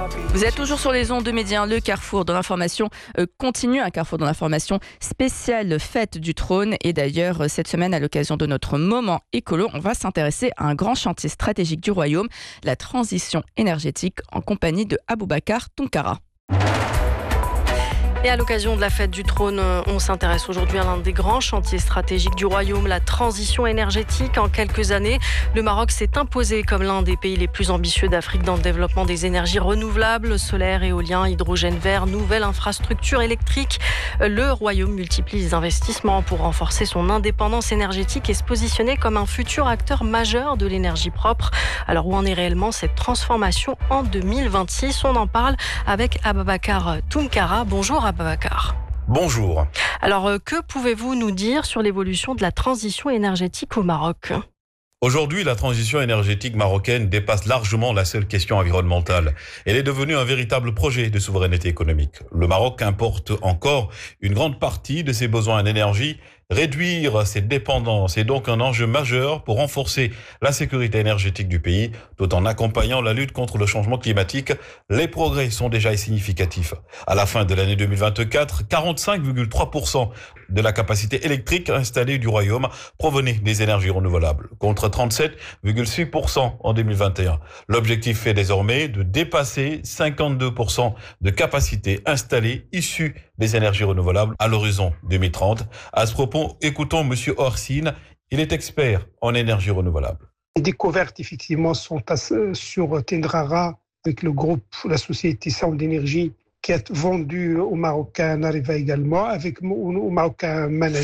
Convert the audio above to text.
Vous êtes toujours sur les ondes de Média, le carrefour de l'information continue, un carrefour de l'information spéciale fête du trône. Et d'ailleurs, cette semaine, à l'occasion de notre moment écolo, on va s'intéresser à un grand chantier stratégique du royaume, la transition énergétique, en compagnie de Aboubacar Tounkara. Et à l'occasion de la fête du trône, on s'intéresse aujourd'hui à l'un des grands chantiers stratégiques du royaume, la transition énergétique. En quelques années, le Maroc s'est imposé comme l'un des pays les plus ambitieux d'Afrique dans le développement des énergies renouvelables, solaire, éolien, hydrogène vert, nouvelles infrastructures électriques. Le royaume multiplie les investissements pour renforcer son indépendance énergétique et se positionner comme un futur acteur majeur de l'énergie propre. Alors où en est réellement cette transformation en 2026 ? On en parle avec Aboubacar Tounkara. Bonjour Aboubacar. Bonjour. Alors, que pouvez-vous nous dire sur l'évolution de la transition énergétique au Maroc ? Aujourd'hui, la transition énergétique marocaine dépasse largement la seule question environnementale. Elle est devenue un véritable projet de souveraineté économique. Le Maroc importe encore une grande partie de ses besoins en énergie. Réduire ses dépendances est donc un enjeu majeur pour renforcer la sécurité énergétique du pays, tout en accompagnant la lutte contre le changement climatique. Les progrès sont déjà significatifs. À la fin de l'année 2024, 45,3% de la capacité électrique installée du royaume provenait des énergies renouvelables, contre 37,6% en 2021. L'objectif est désormais de dépasser 52% de capacité installée issue des énergies renouvelables à l'horizon 2030. À ce propos, écoutons M. Orsine, il est expert en énergie renouvelable. Les découvertes, effectivement, sont sur Tendrara, avec le groupe, la société Sound d'énergie, qui a vendu au Marocain Areva également, avec au Marocain Management.